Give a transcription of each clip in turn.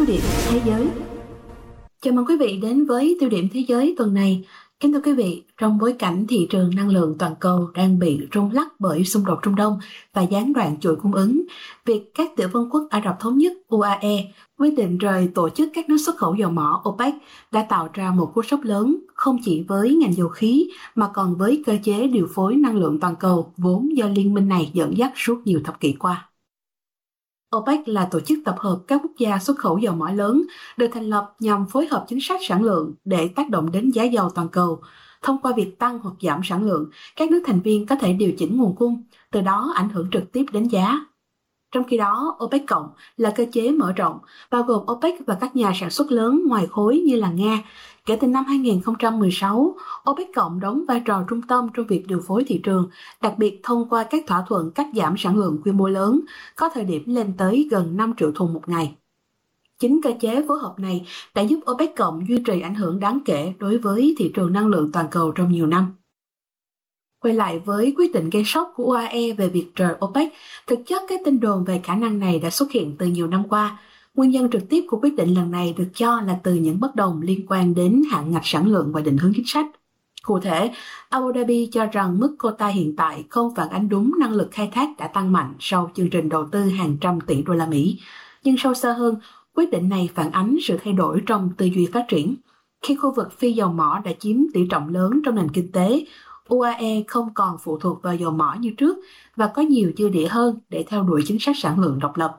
tiêu điểm thế giới. Chào mừng quý vị đến với tiêu điểm thế giới tuần này. Kính thưa quý vị, trong bối cảnh thị trường năng lượng toàn cầu đang bị rung lắc bởi xung đột Trung Đông và gián đoạn chuỗi cung ứng, việc các tiểu vương quốc Ả Rập Thống Nhất UAE quyết định rời tổ chức các nước xuất khẩu dầu mỏ OPEC đã tạo ra một cú sốc lớn không chỉ với ngành dầu khí mà còn với cơ chế điều phối năng lượng toàn cầu vốn do liên minh này dẫn dắt suốt nhiều thập kỷ qua. OPEC là tổ chức tập hợp các quốc gia xuất khẩu dầu mỏ lớn, được thành lập nhằm phối hợp chính sách sản lượng để tác động đến giá dầu toàn cầu. Thông qua việc tăng hoặc giảm sản lượng, các nước thành viên có thể điều chỉnh nguồn cung, từ đó ảnh hưởng trực tiếp đến giá. Trong khi đó, OPEC cộng là cơ chế mở rộng, bao gồm OPEC và các nhà sản xuất lớn ngoài khối như là Nga. Kể từ năm 2016, OPEC cộng đóng vai trò trung tâm trong việc điều phối thị trường, đặc biệt thông qua các thỏa thuận cắt giảm sản lượng quy mô lớn, có thời điểm lên tới gần 5 triệu thùng một ngày. Chính cơ chế phối hợp này đã giúp OPEC cộng duy trì ảnh hưởng đáng kể đối với thị trường năng lượng toàn cầu trong nhiều năm. Quay lại với quyết định gây sốc của UAE về việc rời OPEC, thực chất cái tin đồn về khả năng này đã xuất hiện từ nhiều năm qua. Nguyên nhân trực tiếp của quyết định lần này được cho là từ những bất đồng liên quan đến hạn ngạch sản lượng và định hướng chính sách. Cụ thể, Abu Dhabi cho rằng mức quota hiện tại không phản ánh đúng năng lực khai thác đã tăng mạnh sau chương trình đầu tư hàng trăm tỷ đô la Mỹ. Nhưng sâu xa hơn, quyết định này phản ánh sự thay đổi trong tư duy phát triển. Khi khu vực phi dầu mỏ đã chiếm tỷ trọng lớn trong nền kinh tế, UAE không còn phụ thuộc vào dầu mỏ như trước và có nhiều dư địa hơn để theo đuổi chính sách sản lượng độc lập.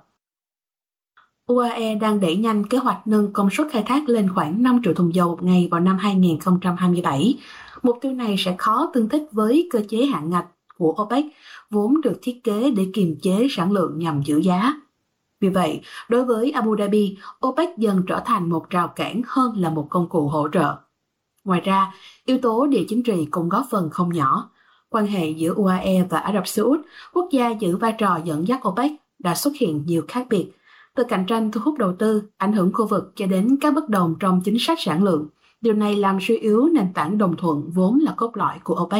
UAE đang đẩy nhanh kế hoạch nâng công suất khai thác lên khoảng 5 triệu thùng dầu một ngày vào năm 2027. Mục tiêu này sẽ khó tương thích với cơ chế hạn ngạch của OPEC, vốn được thiết kế để kiềm chế sản lượng nhằm giữ giá. Vì vậy, đối với Abu Dhabi, OPEC dần trở thành một rào cản hơn là một công cụ hỗ trợ. Ngoài ra, yếu tố địa chính trị cũng góp phần không nhỏ. Quan hệ giữa UAE và Ả Rập Xê Út, quốc gia giữ vai trò dẫn dắt OPEC, đã xuất hiện nhiều khác biệt. Từ cạnh tranh thu hút đầu tư, ảnh hưởng khu vực cho đến các bất đồng trong chính sách sản lượng. Điều này làm suy yếu nền tảng đồng thuận vốn là cốt lõi của OPEC.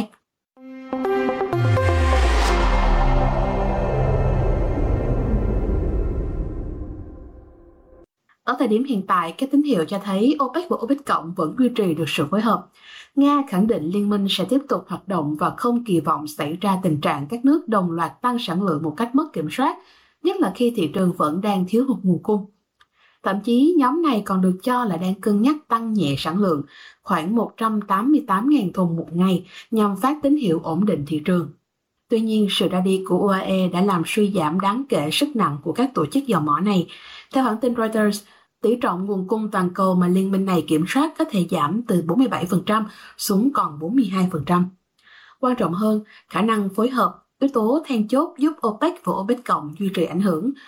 Ở thời điểm hiện tại, các tín hiệu cho thấy OPEC và OPEC cộng vẫn duy trì được sự phối hợp. Nga khẳng định liên minh sẽ tiếp tục hoạt động và không kỳ vọng xảy ra tình trạng các nước đồng loạt tăng sản lượng một cách mất kiểm soát, nhất là khi thị trường vẫn đang thiếu hụt nguồn cung. Thậm chí, nhóm này còn được cho là đang cân nhắc tăng nhẹ sản lượng, khoảng 188.000 thùng một ngày nhằm phát tín hiệu ổn định thị trường. Tuy nhiên, sự ra đi của UAE đã làm suy giảm đáng kể sức nặng của các tổ chức dầu mỏ này. Theo hãng tin Reuters, tỷ trọng nguồn cung toàn cầu mà liên minh này kiểm soát có thể giảm từ 47% xuống còn 42%. Quan trọng hơn, khả năng phối hợp, yếu tố then chốt giúp OPEC và OPEC cộng duy trì ảnh hưởng,